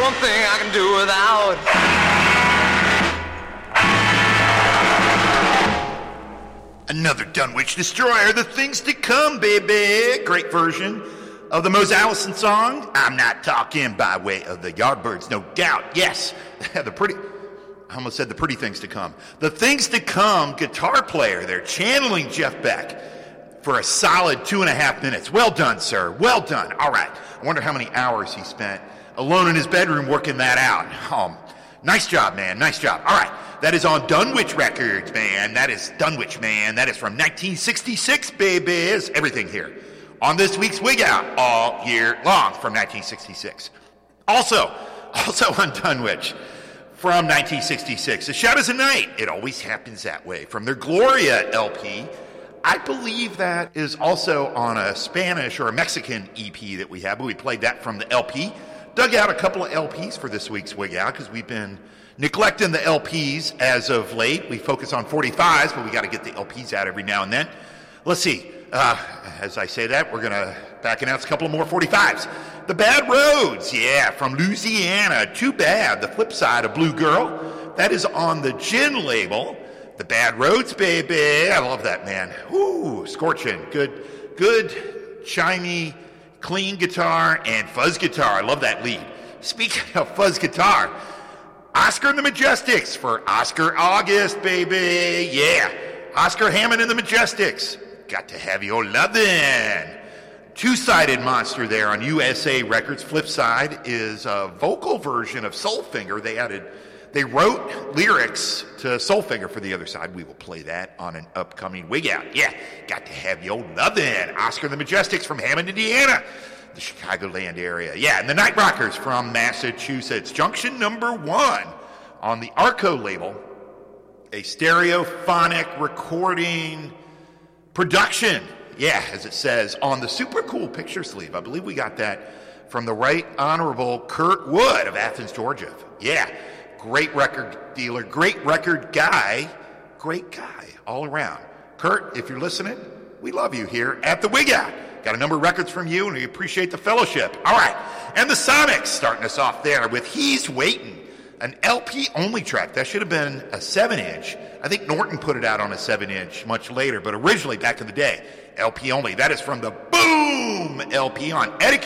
one thing I can do without. Another Dunwich Destroyer, The Things to Come, baby. Great version of the Mose Allison song. I'm not talking by way of the Yardbirds, no doubt. Yes, I almost said the pretty things to come. The Things to Come guitar player. They're channeling Jeff Beck for a solid 2.5 minutes. Well done, sir. Well done. All right. I wonder how many hours he spent alone in his bedroom working that out. Nice job, man. Nice job. All right. That is on Dunwich Records, man. That is Dunwich, man. That is from 1966, babies. Everything here on this week's Wig Out all year long from 1966. Also on Dunwich from 1966, A Shadows of Night. It always happens that way. From their Gloria LP. I believe that is also on a Spanish or a Mexican EP that we have, but we played that from the LP. Dug out a couple of LPs for this week's Wig Out because we've been neglecting the LPs as of late. We focus on 45s, but we got to get the LPs out every now and then. Let's see. As I say that, we're going to back announce a couple of more 45s. The Bad Roads, yeah, from Louisiana. Too Bad, the flip side of Blue Girl. That is on the Gin label. The Bad Roads, baby. I love that, man. Ooh, scorching. Good, chimey, clean guitar and fuzz guitar. I love that lead. Speaking of fuzz guitar, Oscar and the Majestics for Oscar August, baby. Yeah. Oscar Hammond and the Majestics. Got to have your lovin'. Two-sided monster there on USA Records. Flip side is a vocal version of Soulfinger. They wrote lyrics to Soulfinger for the other side. We will play that on an upcoming Wig Out. Yeah. Got to have your lovin'. Oscar and the Majestics from Hammond, Indiana. The Chicagoland area. Yeah, and the Night Rockers from Massachusetts. Junction number 1 on the Arco label. A stereophonic recording production. Yeah, as it says on the super cool picture sleeve. I believe we got that from the Right Honorable Kurt Wood of Athens, Georgia. Yeah, great record dealer, great record guy, great guy all around. Kurt, if you're listening, we love you here at the Wig Out. Got a number of records from you, and we appreciate the fellowship. All right, and the Sonics starting us off there with He's Waiting, an LP-only track. That should have been a 7-inch. I think Norton put it out on a 7-inch much later, but originally, back in the day, LP only. That is from the Boom LP on Etiquette.